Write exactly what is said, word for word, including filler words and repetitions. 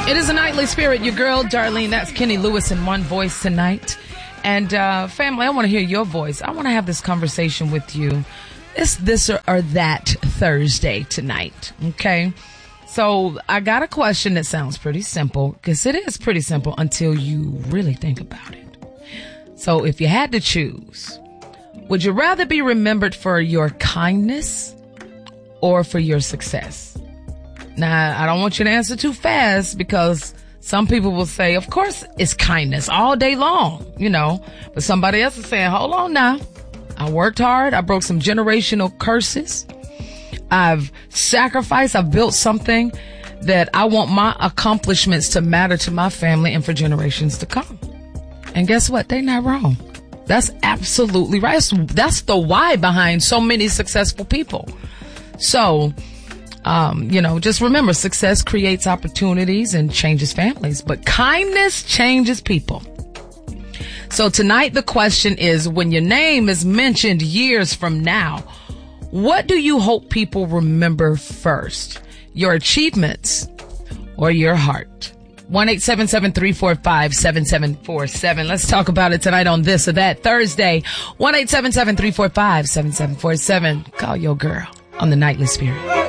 It is a nightly spirit. Your girl, Darlene, that's Kenny Lewis in one voice tonight. And uh, family, I want to hear your voice. I want to have this conversation with you. It's this or, or that Thursday tonight, okay? So I got a question that sounds pretty simple, because it is pretty simple until you really think about it. So if you had to choose, would you rather be remembered for your kindness or for your success? Now, I don't want you to answer too fast, because some people will say, of course, it's kindness all day long, you know. But somebody else is saying, hold on now. I worked hard. I broke some generational curses. I've sacrificed. I've built something that I want my accomplishments to matter to my family and for generations to come. And guess what? They're not wrong. That's absolutely right. That's, that's the why behind so many successful people. So, Um, you know, just remember, success creates opportunities and changes families, but kindness changes people. So tonight the question is, when your name is mentioned years from now, what do you hope people remember first? Your achievements or your heart? one eight seven seven, three four five, seven seven four seven. Let's talk about it tonight on This or That Thursday. one eight seven seven, three four five, seven seven four seven. Call your girl on the Nightly Spirit.